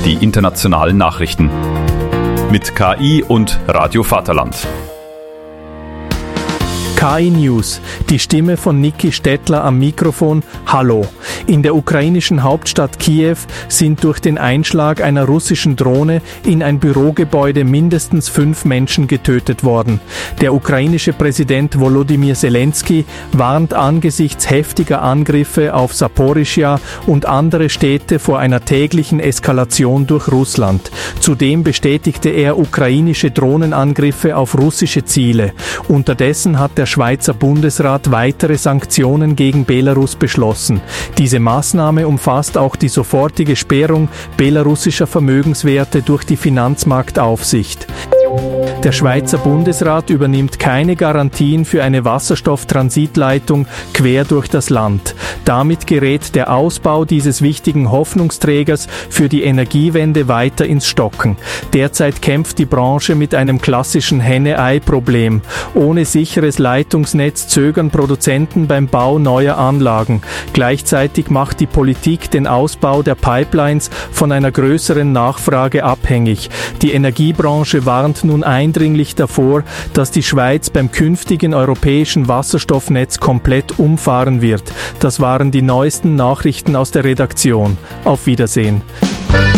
die internationalen Nachrichten. Mit KI und Radio Vaterland. KI News, die Stimme von Niki Stettler am Mikrofon. Hallo. In der ukrainischen Hauptstadt Kiew sind durch den Einschlag einer russischen Drohne in ein Bürogebäude mindestens 5 Menschen getötet worden. Der ukrainische Präsident Volodymyr Zelensky warnt angesichts heftiger Angriffe auf Saporischschja und andere Städte vor einer täglichen Eskalation durch Russland. Zudem bestätigte er ukrainische Drohnenangriffe auf russische Ziele. Unterdessen hat der Schweizer Bundesrat weitere Sanktionen gegen Belarus beschlossen. Diese Maßnahme umfasst auch die sofortige Sperrung belarussischer Vermögenswerte durch die Finanzmarktaufsicht. Der Schweizer Bundesrat übernimmt keine Garantien für eine Wasserstofftransitleitung quer durch das Land. Damit gerät der Ausbau dieses wichtigen Hoffnungsträgers für die Energiewende weiter ins Stocken. Derzeit kämpft die Branche mit einem klassischen Henne-Ei-Problem. Ohne sicheres Leitungsnetz zögern Produzenten beim Bau neuer Anlagen. Gleichzeitig macht die Politik den Ausbau der Pipelines von einer größeren Nachfrage abhängig. Die Energiebranche warnt nun eindringlich davor, dass die Schweiz beim künftigen europäischen Wasserstoffnetz komplett umfahren wird. Das waren die neuesten Nachrichten aus der Redaktion. Auf Wiedersehen.